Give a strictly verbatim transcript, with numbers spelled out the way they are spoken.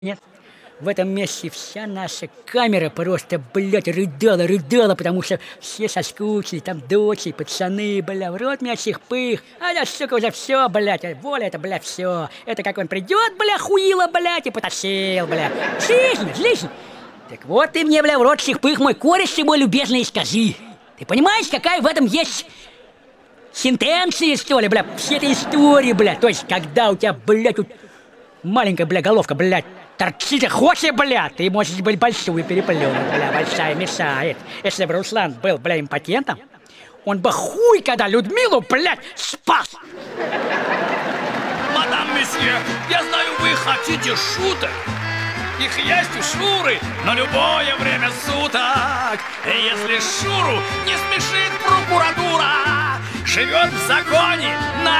Нет. В этом месте вся наша камера просто, блядь, рыдала, рыдала, потому что все соскучились, там дочери, пацаны, бля, в рот меня всех пых. А я, сука, уже все, блядь, воля это, бля, все. Это как он придет, бля, хуило, блядь, и потащил, бля. Жизнь, жизнь. Так вот ты мне, бля, в рот всех пых, мой кореш, ты мой любезный, скажи. Ты понимаешь, какая в этом есть сентенция, что ли, бля, все этой истории, бля. То есть, когда у тебя, блядь, тут маленькая, бля, головка, блядь, торчит, хочет, бля, ты можешь быть большую переплюнуть, бля, большая мешает. Если бы Руслан был, бля, импотентом, он бы хуй, когда Людмилу, блядь, спас. Мадам месье, я знаю, вы хотите шуток. Их есть у Шуры на любое время суток. И если Шуру не смешит прокуратура, живет в законе на